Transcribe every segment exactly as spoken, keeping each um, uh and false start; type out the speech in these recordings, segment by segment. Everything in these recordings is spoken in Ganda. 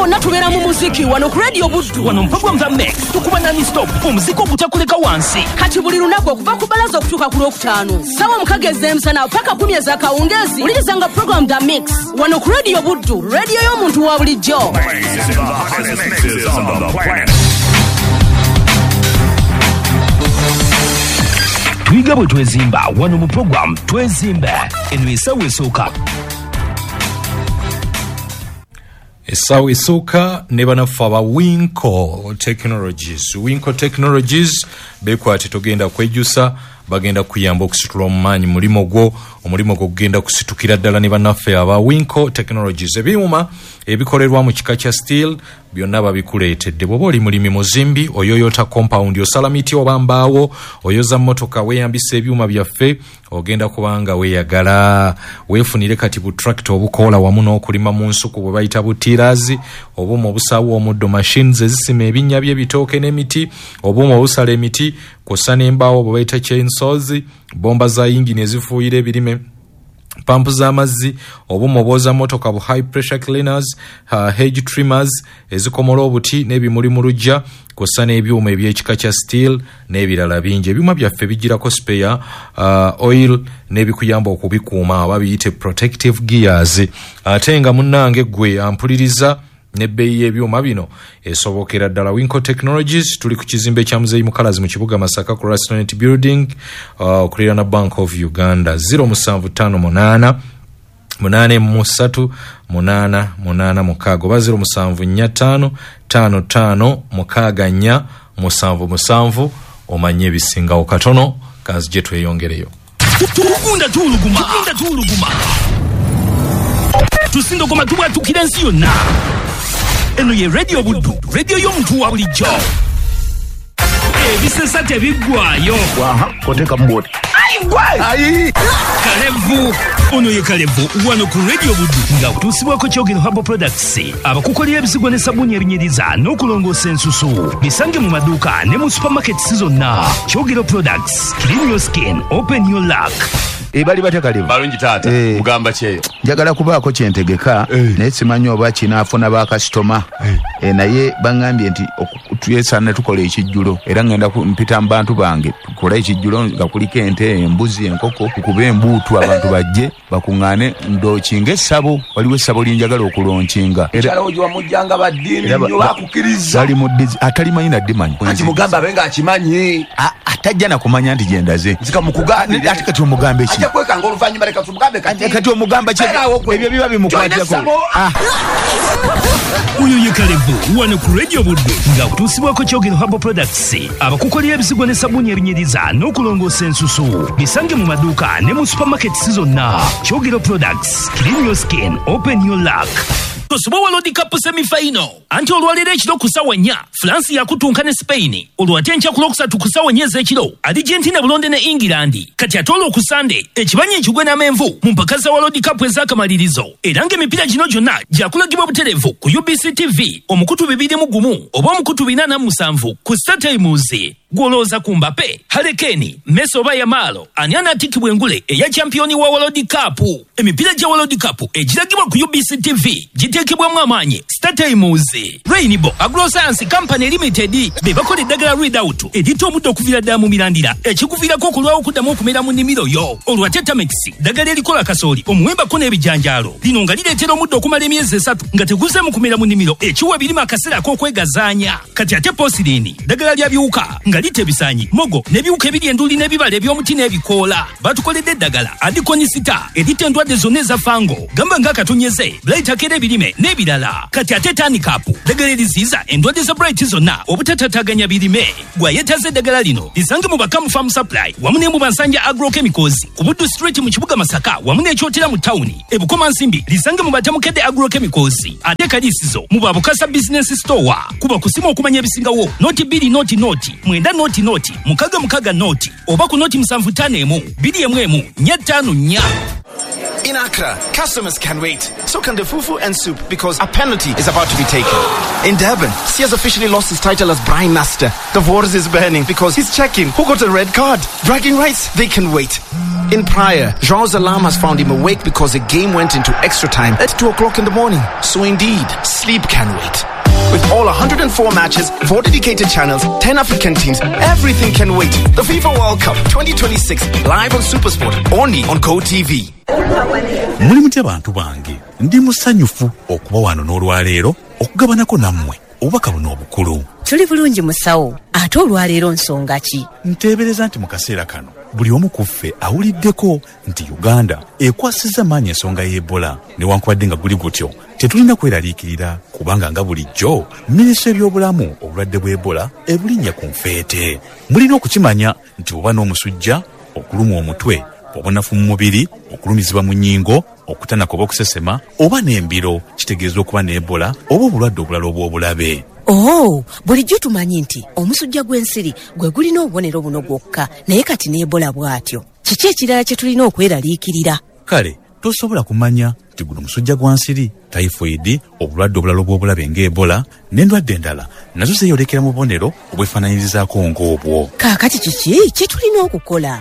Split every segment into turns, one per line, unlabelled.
bonna tubeera mu muziki wano ku Radio Buddu.
Wano mu program za Mix tukuba nani stop omuziki ogutakuleka wansi.
Kati buli lunaku okuva ku balaza okutuuka ku lwokutaano ssaawa mukaaga ez'emisana paka kumi ez'akawungeezi ulirizanga program za Mix wano ku Radio Buddu, radio y'omuntu wa bulijjo.
Twiga bwe twezimba wano mu program twezimbe eno essaawa esooka.
Essaawa esooka ne banaffe aba Winco Technologies. Winco Technologies beekwate togenda kwejjusa bagenda kuyamba okusitula omumaanyi mulimo gwo omulimo gwo gugenda kusitukira ddala ne bannaffe aba Winco Technologies. Ebyuma ebikolerwa mu kika kya steel byonna babikuleetedde. Bw'oba oli mulimi muzimbi oyoyota compound osala miti oba mbaawo oyoza mmotoka weeyambisa ebyuma byaffe ogenda kubanga weeyagala weefunire kati bu tractor obukoola wamu n'okulima mu nsuku bwe bayita butirazi obuuma obusaawo omuddo machines ezisima ebinnya by'ebitooke n'emiti obuuma obusala emiti kw'ossa n'embaawo bwe bayita chainsaws bomba za yingini ezifuuyira ebirime pampu z'amazzi obuuma obwoza motoka bu high pressure cleaners uh, hedge trimmers ezikomola obuti n'ebimuli mu lujja kw'ossa n'ebyuma eby'ekika kya steel n'ebirala bingi. Ebyuma byaffe bigirako spare uh, oil n'ebikuyamba okubikuuma aba biyite protective gears. Ate nga munnange gwe ampuliriza nebbeeyi y'ebyuma bino esobokera ddala. Winco Technologies tuli ku kizimbe kya Muzeeyi Mukalazi mu kibuga Masaka ku Restaurant Building uh, okuliraana Bank of Uganda. zero seven five eight munane musatu munana munana mukaaga oba zero musanvu nnya ttaano ttaano ttaano mukaaga nnya musanvu musanvu omanye ebisingawo katono kanzi gye tweyongereyo.
Tukunda tuluguma tukunda tuluguma tusindogoma tubwatukira ensi yonna. Eno ye Radio Buddu, radio y'omuntu wa bulijjo. Ebisesa tebiggwaayo.
Waha, koteka mboti.
Ayi gwe!
Ayi!
Kalevu! Ono ye Kalevu, wano ku Radio Buddu. Nga kutuusibwako Kyogero Herbal Products. Abakukolera ebisigwa ne sabbuuni ebinyiriza n'okulongoosa ensusu. Bisange mu maduuka ne mu supermarkets zonna. Kyogero Products. Clean your skin. Open your luck.
Ebali batya Kalevu.
Balungi taata.
Eh.
Mugamba kyeyo.
Njagala kubaako kyentegeka
Eh.
naye simanyi oba kinaafuna bakasitoma
Eh.
e, naye baŋŋambye nti tuyesaana tukola ekijjulo era ngenda mpita mu bantu bange tukola ekijjulo nga kuliko ente embuzi enkoko tukube embuutu abantu bajje bakuŋŋaane ndookinga essabo waliwo essabo linjagala okulonkinga
Era ojo mujjanga baddiini nyo bakukiriza.
gali mu ddizi atalimanyi na dimanyi
Kati mugamba abenga akimanyi.
A- atajja na kumanya nti gye ndaze
Nzika mukuganira.
ate kati omugambe ki
Ajja kwekanga oluvannyuma leka tumugambe kati.
kati omugamba ki
Beeraawo gwe.
ebyo biba bimukwatirako
Joina Sabo.
Ah.
Oyo ye Kalevu, wano ku Radio Buddu. Nga kutuusibwako Kyogero Herbal Products. Abakukolera ebisigwa ne sabbuuni ebinyiriza n'okulongoosa ensusu. Bisange mu maduuka ne mu supermarkets zonna. Kyogero Products. Clean your skin. Open your luck. Tosobola World Cup semi-final. Anti olwalira ekiro ku ssaawa nnya France yakutunka ne Spain. Olwate enkya ku lwokusatu ku ssaawa nnya ez'ekiro Argentina bulonde ne England. Kati ate olwo ku Sunday ekibanyi ekigwe n'amenvu mu mpaka za World Cup ez'akamalirizo. Era ng'emipiira gino gyonna gyakulagibwa butereevu ku U B C T V omukutu bibiri mu gumu oba omukutu binaana mu musanvu ku Star Times. Gwolooza ku Mbappe, Harry Kane, Messi oba Yamal ani anaatiikibwa engule eya championi wa World Cup. Emipiira gya World Cup egiragibwa ku U B C T V giteekebwamu amaanyi Star Times. Rainbow Agroscience Company Limited be bakola eddagala Readout eritta omuddo okuviira ddala mu mirandira ekikuviirako okulwawo okuddamu okumera mu nnimiro yo. Olwate Tamex ddagala erikola kasooli omuwembako n'ebijanjaalo lino nga lireetera omuddo okumala emyezi esatu nga teguzeemu kumera mu nnimiro ekiwa ebirima akaseera ak'okwegazaanya. Kati ate Posirini ddagala lya biwuka nga lite ebisaanyi mogo n'ebiwuka ebiri enduli n'ebibala eby'omuti n'ebikoola. Batukoledde eddagala adikonisita eritta endwadde zonna eza fango gamba ng'akatonyeze Bright akera ebirime n'ebirala. Kati ate Tanikapu ddagala eriziyiza endwadde za Bright zonna obutatataganya birime. Gwayetaze eddagala lino lisange mu Bakamu Farm Supply wamu ne mu Bansanja Agrochemicals ku Buddu Street mu kibuga Masaka wamu n'ekyotera mu tawuni. Ebukoma Nsimbi lisange mu Batamukedde Agrochemicals. Ate Kaliisizo mu Babukasa Business Store kuba kusima okumanya ebisingawo noti bbiri noti noti mwenda noti noti mukaga mukaga noti oba ku noti musanvu ttaano emu bbiri emu emu nnya ttaano nnya.
In Accra, customers can wait. So can the fufu and soup because a penalty is about to be taken. In Durban, C has officially lost his title as Brine Master. The waters is burning because he's checking who got a red card. Bragging rights, they can wait. In Praia, João's alarm has found him awake because the game went into extra time at two o'clock in the morning. So indeed, sleep can wait. With all one hundred four matches, four dedicated channels, ten African teams, everything can wait. The FIFA World Cup twenty twenty-six, live on SuperSport, only on Go T V.
Muli mutya bantu bange, ndi musanyufu okuba wano n'olwaleero okugabanako nammwe obubaka buno obukulu.
Tuli bulungi musawo, ate olwaleero nsonga ki?
Nteebereza nti mu kaseera kano buli omu ku ffe awuliddeko nti Uganda ekwasizza maanyi ensonga y'Ebola, newankubadde nga guli gutyo tetulina kweraliikirira kubanga nga bulijjo minisitule y'ebyobulamu obulwadde bw'Ebola ebulinnya ku nfeete. Mulina okukimanya nti oba n'omusujja, okulumwa omutwe, obunafu mu mubiri, okulumizibwa mu nnyingo, okutanaka oba okusesema oba n'embiro kitegeeza okuba n'Ebola oba obulwadde obulala obw'obulabe.
Oh, bulijjo tumanyi nti omusujja gw'ensiri gwe gulina obubonero buno gwokka, naye kati n'Ebola bw'atyo. Kiki ekirala kye tulina okweraliikirira?
Kale tosobola kumanya nti guno musujja gwa nsiri, typhoid, obulwadde obulala obw'obulabe ng'Ebola n'endwadde endala nazo zeeyolekera mu bubonero obwefaananyirizaako ng'obwo.
Kaakati kiki kye tulina okukola?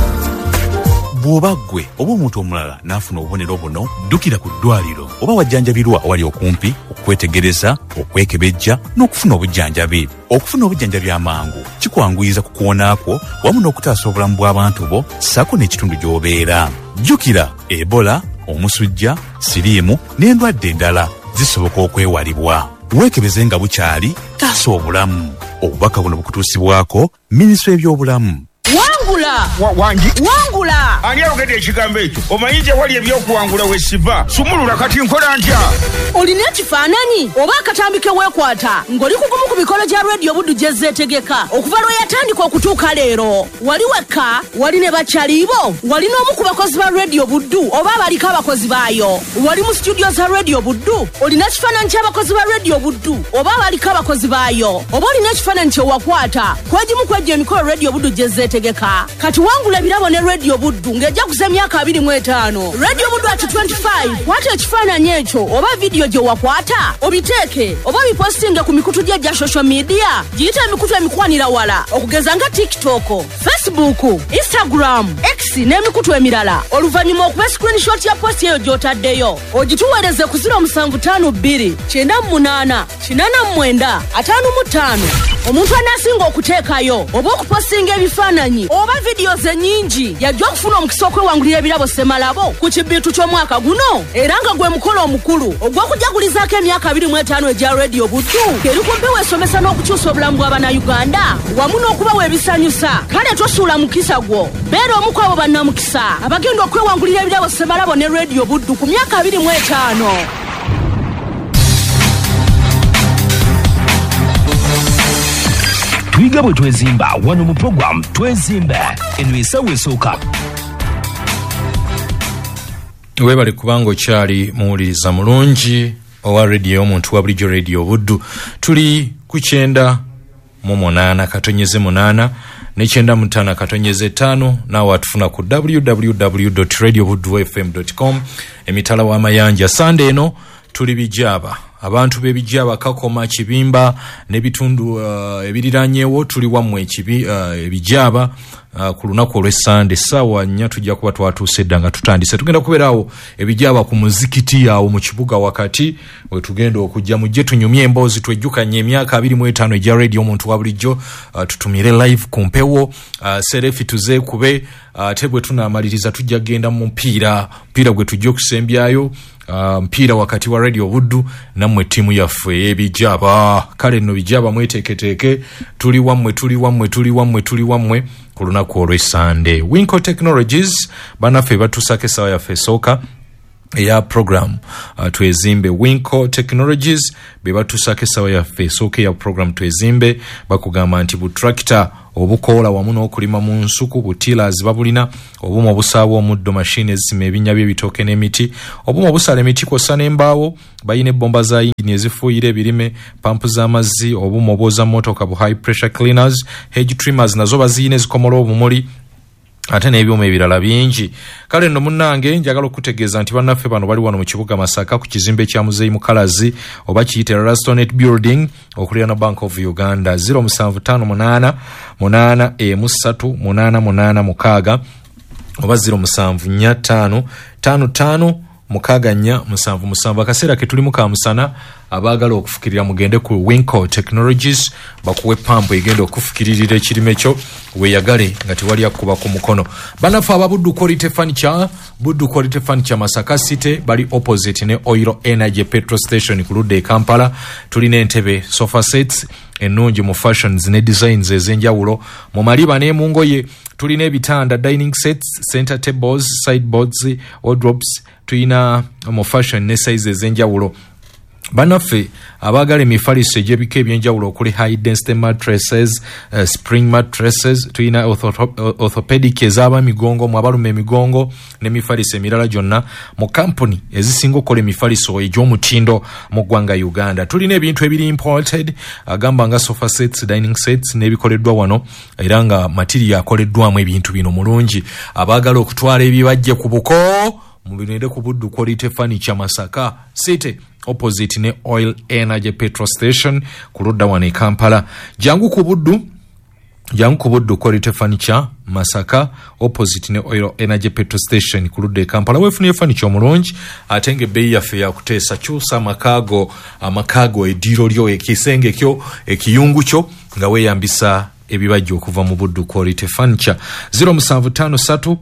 Bw'oba ggwe oba omuntu omulala n'afuna obubonero buno, ddukira ku ddwaliro oba wajjanjabirwa awali okumpi okwetegereza, okwekebejja n'okufuna obujjanjabi. Okufuna obujjanjabi amangu kikwanguyiza ku kuwonaakwo wamu n'okutaasa obulamu bw'abantu bo ssaako n'ekitundu gy'obeera. Jjukira, Ebola, omusujja, siriimu n'endwadde endala zisoboka okwewalibwa. Weekebeze nga bukyali, taasa obulamu. Obubaka buno bukutuusibwako minisitule y'ebyobulamu.
Wangula
wangi
wangula
ani alogedde ekigambo ekyo omanyi wali ebyokuwangula wesiva sumulula kati nkola ntya
olina ekifaananyi oba akatambike weekwata ng'oli kugumu ku mikolo gya rediyo buddu gye zeetegeka okuva lwe yatandika okutuuka leero. Wali wekka, wali ne bakyaliibo, wali n'omu ku bakozi ba rediyo buddu oba abaliko abakozi baayo, wali mu studio za rediyo buddu, olina ekifaananyi ky'abakozi ba rediyo buddu oba abaliko abakozi baayo, oba olina ekifaananyi kye wakwata kwegimu kwejja emikolo rediyo buddu gye zeetegeka. Kati wangula ebirabo ne rediyo buddu ng'ejja kuza emyaka abiri mu etaano. Rediyo buddu ati twenty-five, kwata ekifaananyi ekyo oba vidiyo gye wakwata obiteeke oba bipostinge ku mikutu gye gya social media giyita emikutu emikwanira wala okugeza nga TikTok, Facebook, Instagram, X n'emikutu emirala. Oluvannyuma okuba screenshot ya post eyo gy'otaddeyo ogituweereze ku zero seven five two nine munana kinana mwenda ataano mu ttaano. Omuntu anaasinga okuteekayo oba okupostinga ebifaananyi oba vidiyo ze nnyingi yajja okufuna omukisa okwewangulira ebirabo Semalabo ku kibiitu ky'omwaka guno, era nga gwe mukolo omukulu ogw'okujagulizaako emyaka abiri mu etaano egya rediyo buddu eri ku mpewo esomesa n'okukyusa obulamu bw'Abannayuganda wamu n'okubawa ebisanyusa. Kale tosuula mukisa gwo, beera omu ku abo bannamukisa abagenda okwewangulira ebirabo Semalabo ne rediyo buddu ku myaka abiri mu etaano.
Twiga bwe twezimba wano mu program twezimbe eno esawo esooka.
Webale kubanga okyali muwuliriza mulungi owa rediyo y'omuntu wa bulijjo rediyo buddu. Tuli ku kyenda mu munaana katonyeze munaana ne kyenda mu ttaano katonyeze ttaano, naawe atufuna ku w w w dot radio buddu f m dot com. Emitala w'amayanja sande eno tuli Bijaba, abantu b'Ebijaba, Kakoma, Kibimba n'ebitundu uh, ebiriranyeewo tuli wammwe ekibi uh, Ebijaba uh, ku lunaku olw'Essande ssaawa nnya tujja kuba twatuuse dda nga tutandise. Tugenda kubeerawo Ebijaba ku muzikiti awo mu kibuga wakati we tugenda okujja mujje tunyumye emboozi twejjukanye emyaka abiri mu etaano egya rediyo omuntu wa bulijjo, uh, tutumire live ku mpewo, uh, serefi tuzeekube, ate uh, bwe tunaamaliriza tujja kugenda mu mupiira mupiira gwe tujja okusembyayo Uh, mpira wakati wa rediyo buddu nammwe tiimu yaffe Ebijaba. Kale nno Bijaba mweteeketeeke, tuli wammwe tuli wammwe tuli wammwe tuli wammwe ku lunaku olw'Essande. Winco Technologies banaffe batuusako essaawa yaffe esooka eya program uh, twezimbe. Winco Technologies be batuusako essaawa yaffe esooka eya program twezimbe, bakugamba nti butrakita obukoola wamu n'okulima mu nsuku, butilazi babulina, obumu obusaawa omuddo, mashini ezisima ebinnya by'ebitooke n'emiti, obumu obusala emiti kw'ossa n'embaawo, bayina ebbomba za yingini ezifuuyira ebirime, pampu z'amazzi, obumu obwoza mmotoka bu high pressure cleaners, hedge trimmers nazo baziyina ezikomola obumuli, ate n'ebyuma ebirala bingi. Kale nno munnange njagala okutegeeza nti bannaffe bano bali wano mu kibuga Masaka ku kizimbe kya Muzeeyi Mukalazi oba kiyite Rastonet Building okulira na Bank of Uganda. Zero seven five eight eight eight eight eight eight eight oba zero musanvu nnya ttaano ttaano ttaano mukaaga nnya musanvu musanvu. Akaseera ke tulimu ka musana, abaagala okufukirira mugende ku Winco Technologies bakuwe pampu egenda okufukiririra ekirime kyo weeyagale nga tewali akuba ku mukono. Banafu aba Buddu Quality Furniture, Buddu Quality Furniture Masaka City bali opposite ne Oil Energy Petrol Station ku ludde e Kampala. Tulina entebe sofa sets ennungi mu fashions ne designs ez'enjawulo mu maliba ne mu ngoye. Tulina ebitanda dining sets, center tables, sideboards, wardrobes. Tulina mu fashion ne size ez'enjawulo. Banafe abagala emifaliso egy'ebika ebyenjawulo okuli high density mattresses, uh, spring mattresses, tulina orthopedic ezaba migongo mu abalume emigongo n'emifaliso emirala gyonna mu company ezisinga okukola emifaliso egy'omutindo mu ggwanga Uganda. Tulina ebintu ebiri imported agamba nga sofa sets, dining sets n'ebikoleddwa wano era nga material akoleddwamu ebintu bino mulungi. Abagala okutwala ebibajje ku buko mubinende ku Buddu Quality Furniture Masaka City opposite ne Oil Energy Petrol Station ku ludda wano e Kampala. Jangu ku Buddu jangu ku Buddu Quality Furniture Masaka opposite ne Oil Energy Petrol Station ku ludda e Kampala. Wefunye furniture omulungi ate ng'ebbeeyi yaffe yakuteesa. Kyusa amakaago amakaago eddiiro lyo ekisenge kyo ekiyungu kyo nga weeyambisa ebibajje okuva mu Buddu Quality Furniture. zero musanvu ttaano ssatu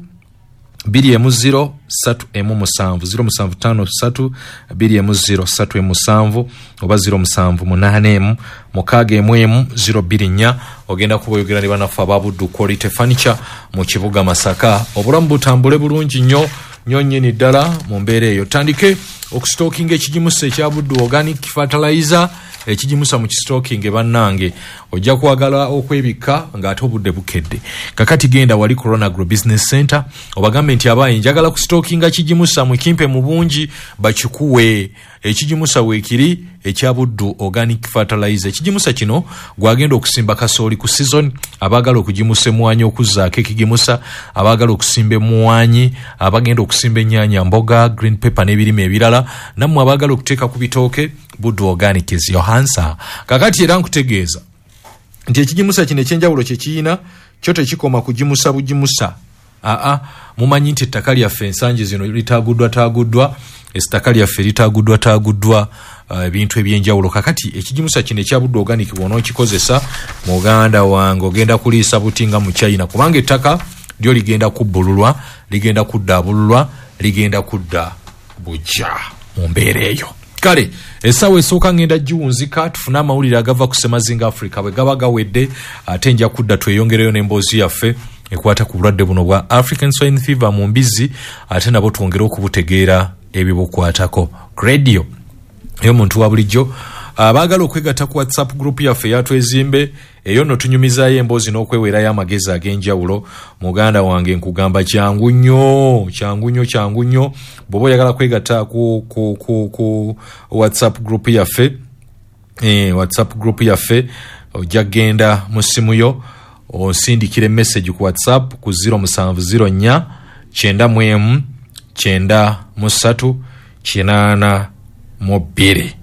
biri emu zero satu emu musanvu zero musanvu ttaano ssatu biri emu zero satu emu musanvu oba zero musanvu munaana emu mukaaga emu emu zero bbiri nnya. Ogenda kuboyogera ne banafu aba Buddu Quality Furniture mu kibuga Masaka. Obulamu butambule bulungi nnyo nnyo nnyini ddala mu mbeera eyo. Tandike okusitookinga ekigimusa ekya Buddu Organic Fertilizer ekigimusa mu kistookinge bannange ojja kwagala okwebika ng'ate obudde bukedde. Kakati genda wali Corona Agro Business Center obagambe nti abaye njagala kusitookinga kigimusa mu kimpe mu bungi bakikuwe. Ekigimusa weekiri ekya Buddu Organic Fertilizer. Ekigimusa kino gwagenda okusimba kasooli ku season, abagala okugimusa emwanyi okuzzaako ekigimusa, abagala okusimba emwanyi, abagenda okusimba ennyaanya, mboga, green pepper n'ebirime ebirala, nammwe abagala okuteeka ku bitooke, Buddu Organic is your answer. Kakati era nkutegeeza nti ekigimusa kino ekyenjawulo kye kiyina kyo tekikoma kugimusa bugimusa. Aa mumanyi nti ettaka lyaffe ensangi zino litaaguddwa taaguddwa, ettaka lyaffe litaaguddwa taaguddwa ebintu uh, ebyenjawulo. Kakati ekigimusa kino ekya Buddu Organic bw'onookikozesa mu Uganda wange ogenda kuliisa butinga mu China, kubanga ettaka lyo ligenda kubbululwa, ligenda kuddaabululwa, ligenda kudda bujja mu mbeera eyo. Kale essaawa esooka ngenda giwunzika tufune amawulire agava ku Semazinga Africa bwe gaba gawedde, ate nja kudda tweyongereyo n'emboozi yaffe ekwata ku bulwadde buno bwa African Swine Fever mu mbizzi, ate nabo twongere okubutegeera ebibukwatako. Radio eyo muntu wa bulijjo abaagala okwegatta ku WhatsApp group yaffe yatwezimbe eyo no tunyumizaayo emboozi n'okwewerayo amagezi ag'enjawulo. Muganda wange nkugamba kyangu nnyo kyangu nnyo kyangu nnyo bw'oba oyagala kwegatta ku, ku, ku, ku WhatsApp group yaffe eh, WhatsApp group yaffe ojja genda mu ssimu yo osindikire message ku WhatsApp ku zero musanvu zero nnya kyenda mu emu kyenda mu ssatu kinaana mu bbiri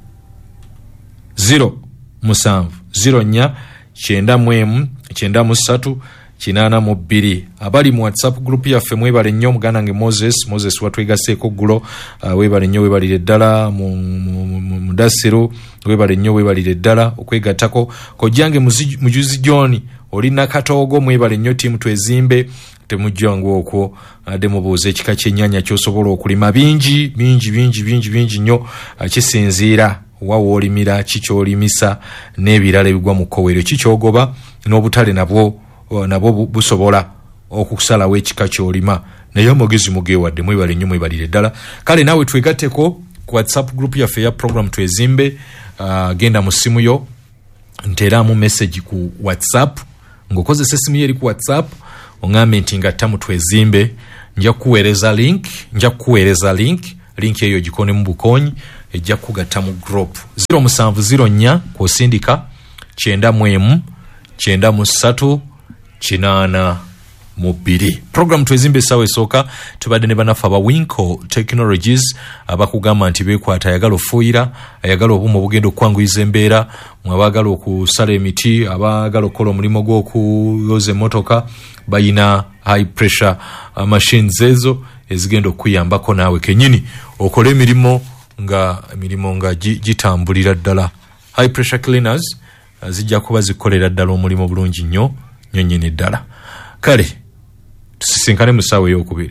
zero musanvu zero nnya kyenda mu emu kyenda mu ssatu kinaana mu bbiri. Abali mu WhatsApp group yaffe mwebale nnyo muganda nge Moses Moses watwegaseeko ggulo, uh, weebale nnyo weebalire ddala mu Mudasiru weebale nnyo weebalire ddala okwegattako. Kojjange Mujuzi John oli Nakatoogo mwebale nnyo tiimu twezimbe temujjangu okwo ade mubuuze ekika ky'ennyaanya ky'osobola okulima. Bingi bingi bingi bingi bingi nnyo kisinziira wawo olimira kikyolimisa n'ebirala ebigwa mu kkoweero kikyogoba n'obutale nabwo nabwo busobola okusalawo ekika kyolima naye amagezi mugeewadde mwebale nnyo mwebalire ddala. Kale naawe twegatteko ku WhatsApp group yaffe ya program twezimbe. Uh, genda mu ssimu yo nteeramu message ku WhatsApp ng'okozesa essimu yo eri ku WhatsApp ongambe nti ngatta mu twezimbe, nja kuweereza link nja kuweereza link link eyo gikone mu bukonyi ejja kugatta mu group. zero musanvu zero nnya kw'osindika kyenda mu emu kyenda mu ssatu kinaana mu bbiri. Program twezimbe sawe soka tubadde ne banafu aba Winco Technologies abakugamba nti bekwata ayagala ofuuyira ayagala obumu obugenda okwanguyiza embeera mwabagala okusala emiti abagala okukola omulimu gw'okuyoza emmotoka bayina high pressure uh, machines ezo ezigenda okuyambako naawe kenyini okole emirimu nga emirimu nga gitambulira ddala. High pressure cleaners uh, zijja kuba zikolera ddala omulimu bulungi nnyo nnyo nnyini ddala. Kale tusisinkane mu ssaawa ey'okubiri.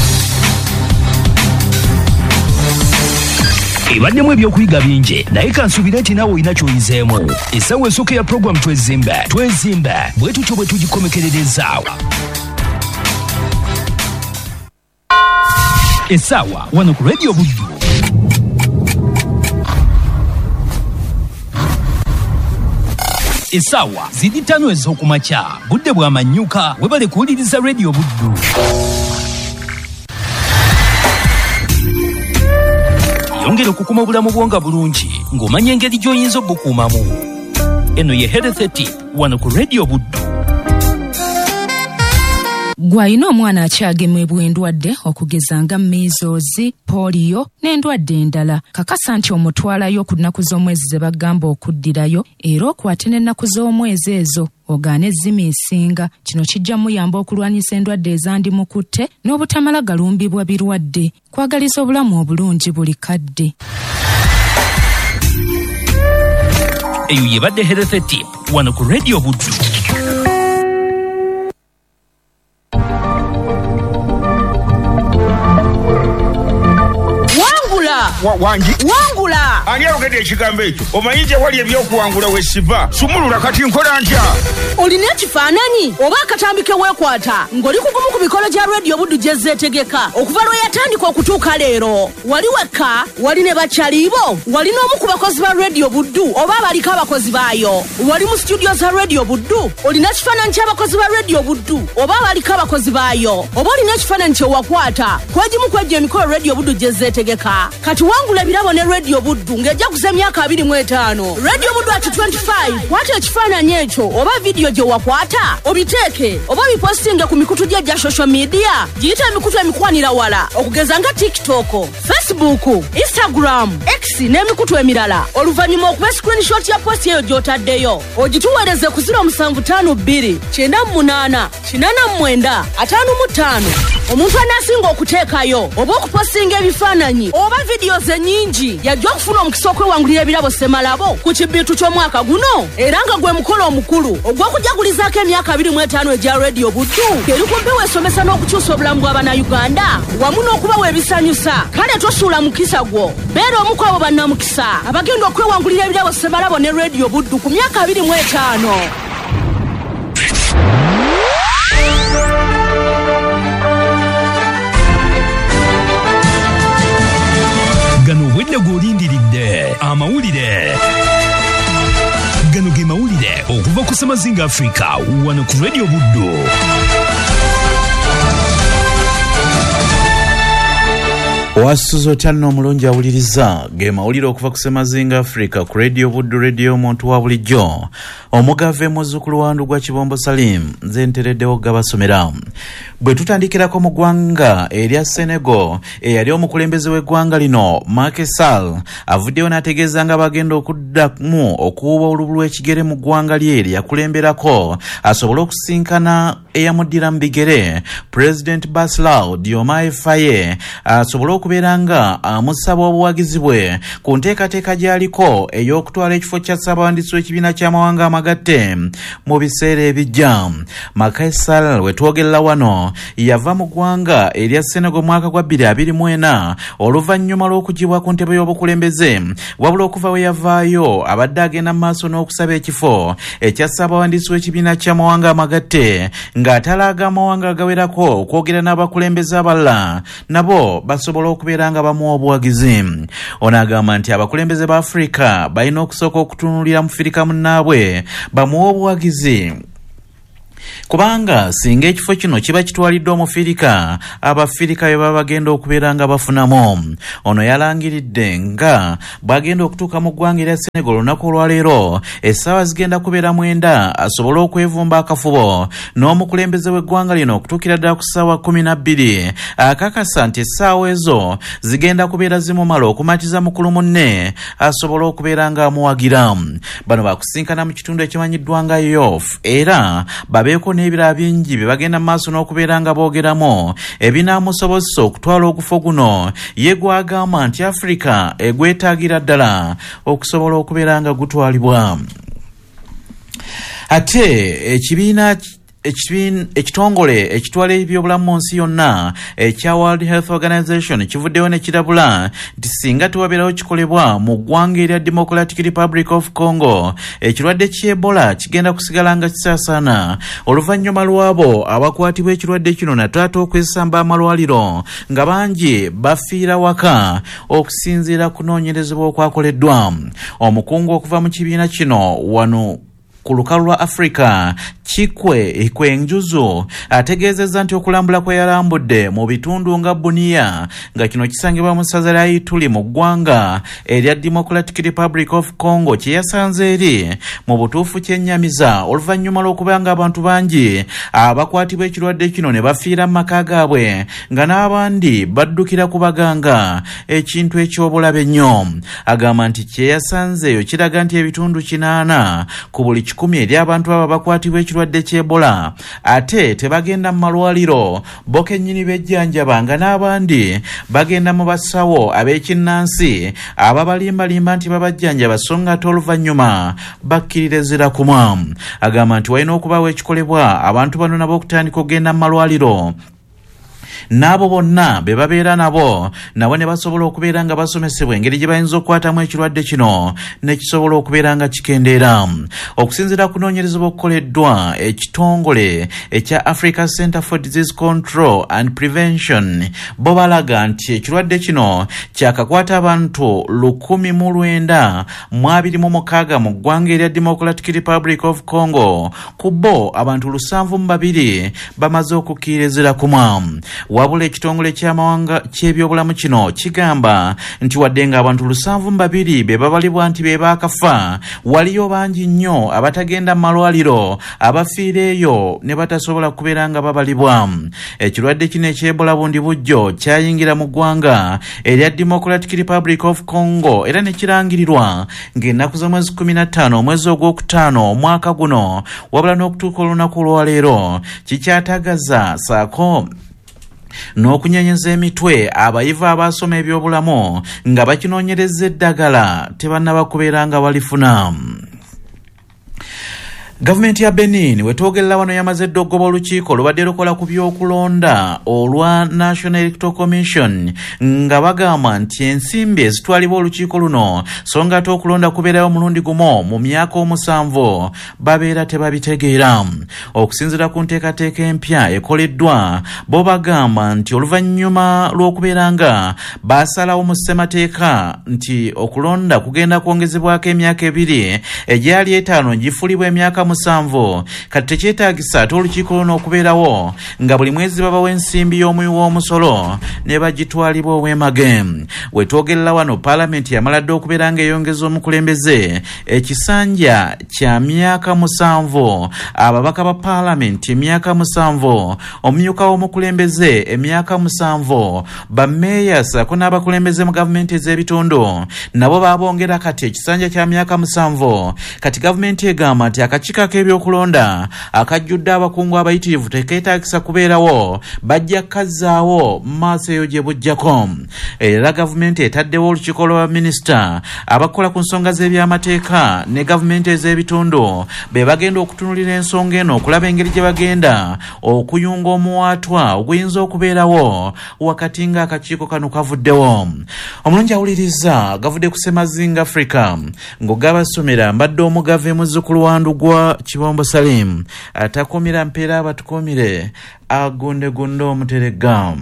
Ebaddemu ebyokuyiga bingi naye kansuubira nti naawe olina ky'oyizeemu. Essaawa esooka ya program twezimbe twezimbe bwe tutyo bwe tugikomekerereza. Essaawa wano ku Radio Buddu. Essaawa ziri ttaano ez'okumakya budde bw'amanyuka webale kuwuliriza Radio Buddu. Yongera okukuma obulamu bwonga bulungi ng'omanya engeri gy'oyinza obukuumamu. Eno ye Health Tip wano ku Radio Buddu.
Gwayina omwana akyagemebwa endwadde okugeza nga measles, polio n'endwadde endala. Kakasa nti omutwalayo ku nnaku z'omwezi ze bagamba okuddirayo era okwate n'ennaku z'omwezi ezo ogaane ezimiisinga. Kino kijja muyamba okulwanyisa endwadde ezandimukutte n'obutamala galumbibwa birwadde. Kwagaliza obulamu obulungi buli kadde.
Eyo yebadde Health Tip wano ku Radio Buddu.
Wangi
wangula
ani ayogedde ekigambo ekyo omanyi nti wali ebyokuwangula wesiva sumulula kati nkola ntya
olina ekifaananyi oba akatambi ke weekwata ng'oli kugumu ku mikolo gya Radio Buddu gye zeetegeka okuva lwe yatandika okutuuka leero. Wali wekka wali ne bakyaliibo wali n'omu ku bakozi ba Radio Buddu oba abaliko abakozi baayo wali mu studio za Radio Buddu olina ekifaananyi ky'abakozi ba Radio Buddu oba abaliko abakozi baayo oba olina ekifaananyi kye wakwata kwegimu kwejja emikolo Radio Buddu gye zeetegeka. Kati wangula ebirabo ne Radio Buddu ng'ejja kuza emyaka abiri mu etaano. Radio Buddu ati twenty-five kwata ekifaananyi ekyo oba vidiyo gye wakwata obiteeke oba bipostinge ku mikutu gye gya social media giyita emikutu emikwanira wala okugeza nga TikTok, Facebook, Instagram, X n'emikutu emirala. Oluvannyuma okuba screenshot ya post eyo gy'otaddeyo ogituweereze ku zero seven five two nine eight kinaana mu mwenda ataano mu ttaano. Omuntu anaasinga okuteekayo oba okupostinga ebifaananyi oba vidiyo ze nnyingi yajja okufuna omukisa okwewangulira ebirabo Ssemalabo ku kibbiitu ky'omwaka guno era nga gwe mukolo omukulu ogw'okujagulizaako emyaka abiri mu etaano egya Radio Buddu eri kumpi weesomesa n'okukyusa obulamu bw'Abannayuganda wamu n'okubawa ebisanyusa. Kale tosuula mukisa gwo beera omu ku abo bannamukisa abagenda okwewangulira ebirabo Ssemalabo ne Radio Buddu ku myaka abiri mu etaano.
Gano obwedde gw'olindiridde amawulire. Gano ge mawulire okuva ku Ssemazinga Africa wano ku Radio Buddu.
Wasuzo tano omulungi awuliriza ge mawulire okuva ku Ssemazinga Africa ku Radio Buddu Radio omuntu wa bulijjo. Omugave muzzukulu wandu gwa Kibombo Salim nze ntereddewo gabasomera. Bwe tutandikirako mu ggwanga erya Senegal eyali omukulembeze w'eggwanga lino Macky Sall avuddeyo n'ategeeza nga bagenda okuddamu okuwuba olubu lw'ekigere mu ggwanga lye lye yakulemberako asobole okusinkana eyamuddira mu bigere President Bassirou Diomaye Faye asobole okubeera nga amusaba obuwagizi bwe ku nteekateeka gy'aliko ey'okutwala ekifo kya ssaabawandiisi w'ekibiina ky'amawanga amagatte mu biseera ebijja. Macky Sall we twogerera wano yava mu ggwanga erya Senegal mwaka gwa bbiri abiri mu ena oluvannyuma lw'okugibwa ku ntebe y'obukulembeze wabula okuva we yavaayo abadde agenda mu maaso n'okusaba ekifo ekya ssaabawandiisi w'ekibiina ky'amawanga amagatte ng'atalaaga amawanga agawerako okwogera n'abakulembeze abalala nabo basobola okubeera nga bamuwa obuwagizi. Ono agamba nti abakulembeze ba Afrika balina okusooka okutunuulira mu Firika munnaabwe bamuwa obuwagizi kubanga singa ekifo kino kiba kitwaliddwa omufirika abafirika bye baba bagenda okubeera nga bafunamu. Ono yalangiridde nga bw'agenda okutuuka mu ggwanga erya Senegal olunaku olwaleero essaawa zigenda kubeera mwenda asobole okwevumba akafubo n'omukulembeze w'eggwanga lino okutuukira ddala ku ssaawa kumi na bbiri akakasa nti essaawa ezo zigenda kubeera zimumala okumatiza mukulu munne asobole okubeera nga amuwagira. Bano bakusinkana mu kitundu ekimanyiddwa nga Yoff era babeeko n'ebirala bingi bye bagenda mu maaso n'okubeera nga boogeramu ebinaamusobozesa okutwala ogufo guno ye gwagamba nti Africa egwetaagira ddala okusobola okubeera nga gutwalibwa. Ate ekibiina ekitongole ekitwala ebyobulamu mu nsi yonna ekya World Health Organization kivuddeyo ne kirabula nti singa tewabeerawo kikolebwa mu ggwanga erya Democratic Republic of Congo ekirwadde ky'Ebola kigenda kusigala nga kisaasaana oluvannyuma lw'abo abakwatibwa ekirwadde kino nataata okwesamba amalwaliro nga bangi bafiira waka okusinziira kunoonyerezebwa okwakoleddwa. Omukungu okuva mu kibiina kino wano ku lukalu lwa Africa Chikwe Ikwenjuzu ategeezezza nti okulambula kwe yalambudde mu bitundu nga Bunia nga kino kisangibwa mu ssaza lya Ituri mu ggwanga erya Democratic Republic of Congo kye yasanze eri mu butuufu kyennyamiza oluvannyuma lw'okuba nga abantu bangi abakwatibwa ekirwadde kino ne bafiira mu maka gaabwe nga n'abandi baddukira ku baganga ekintu eky'obulabe nnyo. Agamba nti kye yasanzeeyo kiraga nti ebitundu kinaana ku buli kikumi eri abantu abo bakwatibwa ekirwadde ky'Ebola ate tebagenda mu malwaliro bo kennyini bejjanjaba nga n'abandi bagenda mu basawo ab'ekinnansi ababalimbalimba nti babajjanjaba so nga ate oluvannyuma bakkiririzira kumwa. Agamba nti walina okubaawo ekikolebwa abantu bano nabo okutandika okugenda mu malwaliro n'abo bonna be babeera nabo nabo ne basobola okubeera nga basomesebwa engeri gye bayinza okukwatamu ekirwadde kino ne kisobola okubeera nga kikendeera. Okusinziira kunoonyerezebwa okukoleddwa ekitongole ekya Africa Center for Disease Control and Prevention bo balaga nti ekirwadde kino kyakakwata abantu lukumi mu lwenda mu abiri mu mukaaga mu ggwanga erya Democratic Republic of Congo ku bo abantu lusanvu mu babiri bamaze okukkirizira kumwa. Wabula ekitongole ky'amawanga ky'ebyobulamu kino kigamba nti wadde nga abantu lusanvu mu babiri be babalibwa nti be baakafa waliyo bangi nnyo abatagenda mu malwaliro abafiira eyo ne batasobola kubeera nga babalibwa. Ekirwadde kino eky'Ebola bundi bujjo kyayingira mu ggwanga erya Democratic Republic of Congo era ne kirangirirwa ng'ennaku z'omwezi kumi na ttaano omwezi ogwokutaano omwaka guno wabula n'okutuuka olunaku olwaleero kikyatagaza saako n'okunyenyeza emitwe abayiva abaasoma ebyobulamu nga bakinoonyereza eddagala tebannaba kubeera nga balifuna. Gavumenti ya Benin wetwogerera wano yamaze dda okugoba olukiiko lubadde lukola ku by'okulonda olwa National Electoral Commission nga bagamba nti ensimbi ezitwalibwa olukiiko luno so nga ate okulonda kubeerayo omulundi gumu mu myaka omusanvu babeera tebabitegeera. Okusinziira ku nteekateeka empya ekoleddwa bo bagamba nti oluvannyuma lw'okubeera nga baasalawo mu ssemateeka nti okulonda kugenda kwongezebwako emyaka ebiri egyali etaano gifulibwa emyaka musanvu kati tekyetaagisa ate olukiiko luno okubeerawo nga buli mwezi babawo ensimbi y'omuwi w'omusolo ne bagitwalibwa ow'emage. Wetwogerera wano paalamenti yamala dda okubeera nga eyongeza omukulembeze ekisanja kya myaka musanvu, ababaka ba paalamenti emyaka musanvu, omumyuka w'omukulembeze emyaka musanvu, bammeeya ssaako n'abakulembeze mu gavumenti ez'ebitundu nabo baabongera kati ekisanja kya myaka musanvu. Kati gavumenti egamba nti akakiiko ak'ebyokulonda akajjudde abakungu abayitirivu tekeetaagisa kubeerawo, bajja kkazzaawo mu maaso eyo gye bujjako. Era gavumenti etaddewo olukiiko lw'abaminisita abakola ku nsonga z'ebyamateeka ne gavumenti ez'ebitundu be bagenda okutunulira ensonga eno okulaba engeri gye bagenda okuyunga omuwaatwa oguyinza okubeerawo wakati nga akakiiko kano kavuddewo. Omulungi awuliriza gavudde ku Semazinga Africa ng'ogabasomera mbadde omugave muzzukulu wa Ndugwa Kibombo Salim atakumira mpeera abatukumire agunde gunde omuterega.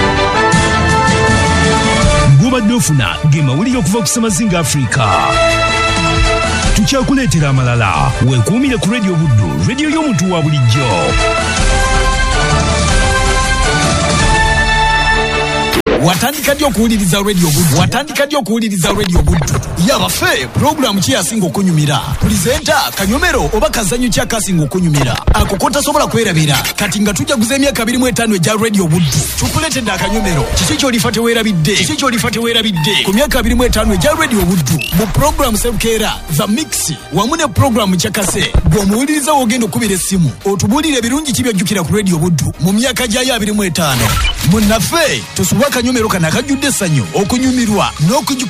Gobadde ofuna ge mawulire okuva ku Semazinga Africa. tukyakuleetera amalala. Weekuumire ku Radio Buddu, radio y'omuntu wa bulijjo.
Watandika ddi okuwuliriza Radio Buddu? Watandika ddi okuwuliriza Radio Buddu? Yabafe programu ki asinga okunyumira? Pulizenta kanyomero oba kazanyo ki akasinga okunyumira? Ako kotasobola kwerabira kati nga tujaguza emyaka abiri mu etaano egya Radio Buddu. Tukuleetedde akanyomero. Kiki ky'olifa teweerabidde? Kiki ky'olifa teweerabidde? Ku myaka abiri mu etaano egya Radio Buddu mu programu Sebukeera, The Mix wamu ne programu Kyakase gw'omuwuliriza w'ogenda okubira essimu otubuulire birungi ki by'ojjukira ku Radio Buddu mu myaka gyayo abiri mu etaano. Munnaffe tusuba akanyomero kana akajjudde essanyu okunyumirwa n'okujjukira